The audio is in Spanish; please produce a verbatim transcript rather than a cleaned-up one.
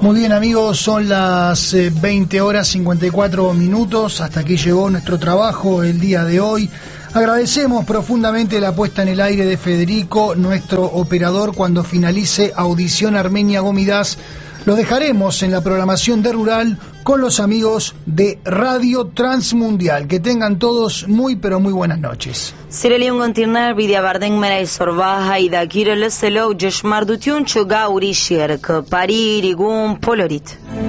Muy bien, amigos, son las eh, veinte horas cincuenta y cuatro minutos. Hasta aquí llegó nuestro trabajo el día de hoy. Agradecemos profundamente la puesta en el aire de Federico, nuestro operador. Cuando finalice Audición Armenia Gómidas, lo dejaremos en la programación de Rural con los amigos de Radio Transmundial. Que tengan todos muy pero muy buenas noches. Sireliun kontirner vidya bardeng meray sorbaha idakir leselo jeshmardutyon chuga uri shirk parir igum polorit.